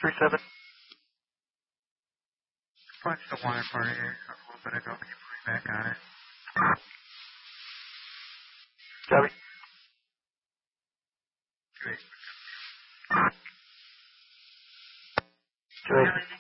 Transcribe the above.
37. Punched the wire part here a little bit ago. Can you put me back on it? Copy. Great. Great.